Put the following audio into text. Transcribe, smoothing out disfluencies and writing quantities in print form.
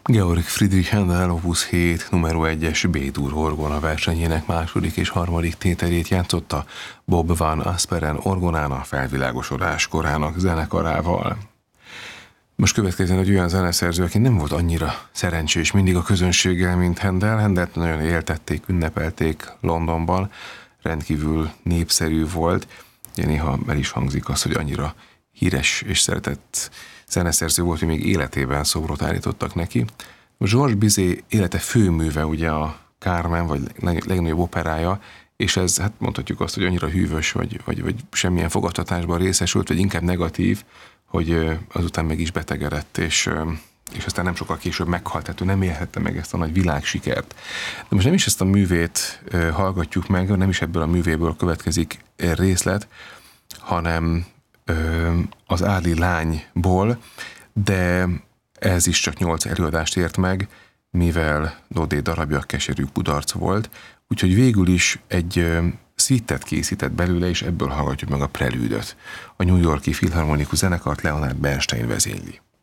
Georg Friedrich Händel Opus 7 numero 1-es B-dur orgona versenyének második és harmadik tételét játszotta Bob van Asperen orgonán a felvilágosodás korának zenekarával. Most következzen egy olyan zeneszerző, aki nem volt annyira szerencsés mindig a közönséggel, mint Händel. Händelt nagyon éltették, ünnepelték Londonban, rendkívül népszerű volt. Néha el is hangzik az, hogy annyira híres és szeretett zeneszerző volt, hogy még életében szobrot állítottak neki. Georges Bizet élete főműve ugye a Carmen, vagy legnagyobb operája, és ez, hát mondhatjuk azt, hogy annyira hűvös, vagy semmilyen fogadtatásban részesült, vagy inkább negatív, hogy azután meg is betegedett, és aztán nem sokkal később meghalt, tehát ő nem élhette meg ezt a nagy világsikert. De most nem is ezt a művét hallgatjuk meg, nem is ebből a művéből következik részlet, hanem az Áli lányból, de ez is csak 8 előadást ért meg, mivel Dodé darabja keserű kudarc volt, úgyhogy végül is egy szítet készített belőle, és ebből hallgatjuk meg a prelűdöt. A New York-i Filharmonikus zenekart Leonard Bernstein vezényli.